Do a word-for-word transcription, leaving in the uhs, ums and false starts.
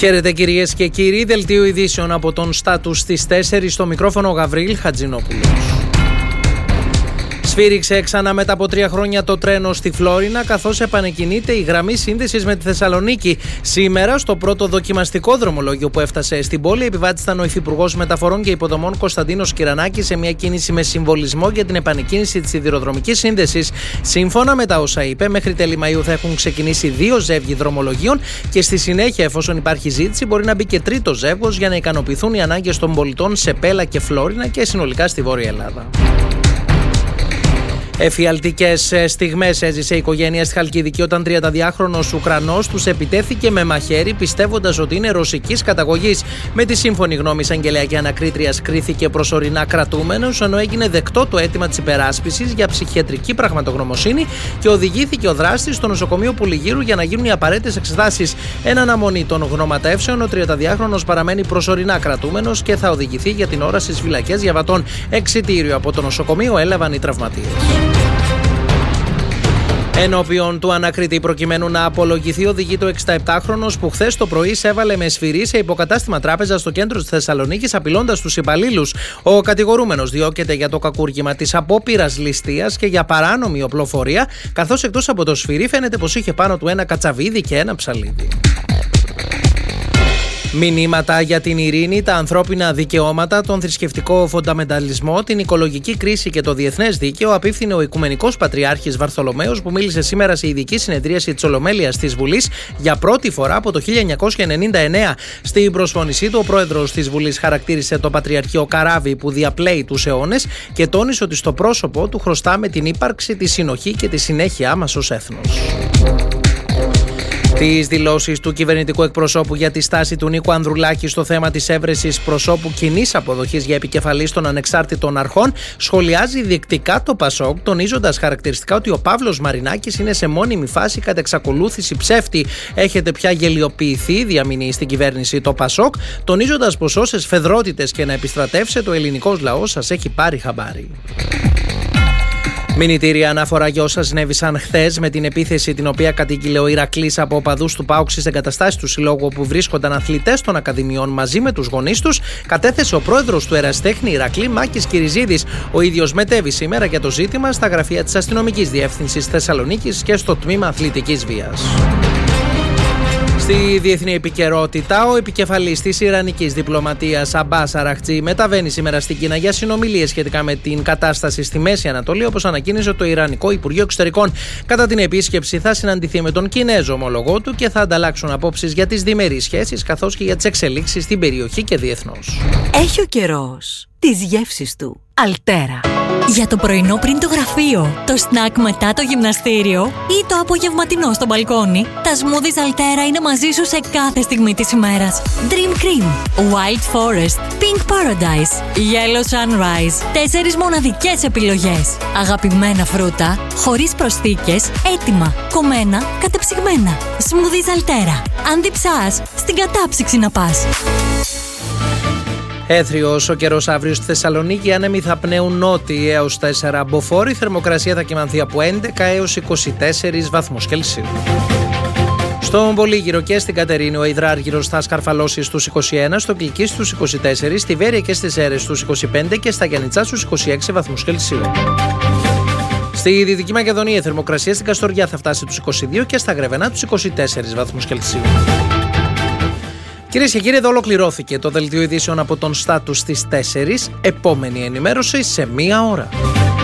Χαίρετε κυρίες και κύριοι, δελτίο ειδήσεων από τον Στάτους στις τέσσερις, στο μικρόφωνο Γαβρίλ Χατζηνόπουλος. Σφύριξε ξανά μετά από τρία χρόνια το τρένο στη Φλόρινα, καθώς επανεκκινείται η γραμμή σύνδεσης με τη Θεσσαλονίκη. Σήμερα, στο πρώτο δοκιμαστικό δρομολόγιο που έφτασε στην πόλη, επιβάτης ήταν ο Υφυπουργός Μεταφορών και Υποδομών Κωνσταντίνος Κυρανάκης σε μια κίνηση με συμβολισμό για την επανεκκίνηση της σιδηροδρομικής σύνδεσης. Σύμφωνα με τα όσα είπε, μέχρι τέλη Μαΐου θα έχουν ξεκινήσει δύο ζεύγοι δρομολογίων και στη συνέχεια, εφόσον υπάρχει ζήτηση, μπορεί να μπει και τρίτο ζεύγος για να ικανοποιηθούν οι ανάγκες των πολιτών σε Πέλα και Φλόρινα και συνολικά στη Βόρεια Ελλάδα. Εφιαλτικές στιγμές έζησε η οικογένεια στη Χαλκιδική όταν τριανταδυάχρονος Ουκρανός τους επιτέθηκε με μαχαίρι, πιστεύοντας ότι είναι ρωσικής καταγωγής. Με τη σύμφωνη γνώμη εισαγγελέακη ανακρίτριας κρίθηκε προσωρινά κρατούμενος, ενώ έγινε δεκτό το αίτημα της υπεράσπισης για ψυχιατρική πραγματογνωμοσύνη και οδηγήθηκε ο δράστης στο νοσοκομείο Πουλιγύρου για να γίνουν οι απαραίτητες εξετάσεις. Εν αναμονή των γνωματεύσεων, ο τριανταδυάχρονος παραμένει προσωρινά κρατούμενος και θα οδηγηθεί για την ώρα στις φυλακές Γιαβατών. Εξιτήριο από το νοσοκομείο έλαβαν οι τραυματίες. Ενώπιον του ανακριτή, προκειμένου να απολογηθεί, οδηγείται ο εξηνταεπτάχρονος που χθες το πρωί εισέβαλε με σφυρί σε υποκατάστημα τράπεζα στο κέντρο της Θεσσαλονίκης, απειλώντας τους υπαλλήλους. Ο κατηγορούμενος διώκεται για το κακούργημα της απόπειρας ληστείας και για παράνομη οπλοφορία, καθώς εκτός από το σφυρί φαίνεται πως είχε πάνω του ένα κατσαβίδι και ένα ψαλίδι. Μηνύματα για την ειρήνη, τα ανθρώπινα δικαιώματα, τον θρησκευτικό φονταμενταλισμό, την οικολογική κρίση και το διεθνές δίκαιο απίφθινε ο Οικουμενικός Πατριάρχης Βαρθολομαίος, που μίλησε σήμερα σε ειδική συνεδρίαση της Ολομέλειας της Βουλής για πρώτη φορά από το χίλια εννιακόσια ενενήντα εννέα. Στην προσφώνησή του, ο πρόεδρος της Βουλής χαρακτήρισε το Πατριαρχείο καράβι που διαπλέει τους αιώνες και τόνισε ότι στο πρόσωπό του χρωστάμε την ύπαρξη, τη συνοχή και τη συνέχειά μας ως έθνος. Τις δηλώσεις του κυβερνητικού εκπροσώπου για τη στάση του Νίκου Ανδρουλάκη στο θέμα της έβρεσης προσώπου κοινής αποδοχής για επικεφαλής των ανεξάρτητων αρχών σχολιάζει διεκτικά το Πασόκ, τονίζοντας χαρακτηριστικά ότι ο Παύλος Μαρινάκης είναι σε μόνιμη φάση κατά εξακολούθηση ψεύτη. Έχετε πια γελιοποιηθεί, διαμηνεί στην κυβέρνηση το Πασόκ, τονίζοντας πως όσες φεδρότητες και να επιστρατεύσετε, ο ελληνικός λαός σας έχει πάρει χαμπάρι. Μηνυτήρια αναφορά για όσα συνέβησαν χθες με την επίθεση την οποία κατήγγειλε ο Ηρακλής από οπαδούς του ΠΑΟΚ στις εγκαταστάσεις του συλλόγου, όπου βρίσκονταν αθλητές των ακαδημιών μαζί με τους γονείς τους, κατέθεσε ο πρόεδρος του Ερασιτέχνη Ηρακλή, Μάκης Κυριζίδης. Ο ίδιος μετέβη σήμερα για το ζήτημα στα γραφεία της Αστυνομικής Διεύθυνσης Θεσσαλονίκης και στο τμήμα αθλητικής βίας. Στη διεθνή επικαιρότητα, ο επικεφαλής της Ιρανικής διπλωματίας Αμπάς Αραχτζή μεταβαίνει σήμερα στην Κίνα για συνομιλίες σχετικά με την κατάσταση στη Μέση Ανατολή, όπως ανακοίνησε το Ιρανικό Υπουργείο Εξωτερικών. Κατά την επίσκεψη θα συναντηθεί με τον Κινέζο ομολογό του και θα ανταλλάξουν απόψεις για τις διμερείς σχέσεις καθώς και για τις εξελίξεις στην περιοχή και διεθνώς. Έχει ο καιρός τις γεύσεις του. Αλτέρα. Για το πρωινό πριν το γραφείο, το σνακ μετά το γυμναστήριο ή το απογευματινό στο μπαλκόνι, τα smoothies Αλτέρα είναι μαζί σου σε κάθε στιγμή της ημέρας. Dream Cream, Wild Forest, Pink Paradise, Yellow Sunrise. Τέσσερις μοναδικές επιλογές. Αγαπημένα φρούτα, χωρίς προσθήκες, έτοιμα, κομμένα, κατεψυγμένα. Smoothies Αλτέρα. Αν διψάς, στην κατάψυξη να πας. Έθριος ο καιρός αύριο στη Θεσσαλονίκη, άνεμοι θα πνέουν νότι έως τέσσερα μποφόρ, η θερμοκρασία θα κυμανθεί από έντεκα έως είκοσι τέσσερις βαθμούς Κελσίου. Στον Πολύγυρο και στην Κατερίνη ο υδράργυρος θα σκαρφαλώσει στους είκοσι ένα, στο Κλικής στους είκοσι τέσσερα, στη Βέρεια και στις Σέρρες στους είκοσι πέντε και στα Γιαννιτσά στους είκοσι έξι βαθμούς Κελσίου. Στη Δυτική Μακεδονία η θερμοκρασία στην Καστοριά θα φτάσει τους είκοσι δύο και στα Γρεβενά τους είκοσι τέσσερις βαθμούς Κελσίου. Κυρίες και κύριοι, εδώ ολοκληρώθηκε το δελτίο ειδήσεων από τον Στάτους στις τέσσερις. Επόμενη ενημέρωση σε μία ώρα.